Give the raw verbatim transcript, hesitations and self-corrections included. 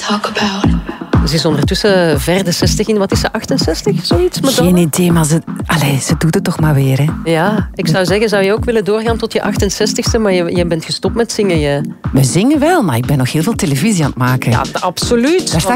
talk about. Ze is ondertussen ver de zestig in. Wat is ze, achtenzestig? Zoiets, Madonna? Geen idee, maar ze, allez, ze doet het toch maar weer. Hè. Ja, ik zou zeggen, zou je ook willen doorgaan tot je achtenzestigste, maar je, je bent gestopt met zingen. Je... We zingen wel, maar ik ben nog heel veel televisie aan het maken. Ja, absoluut. Daar sta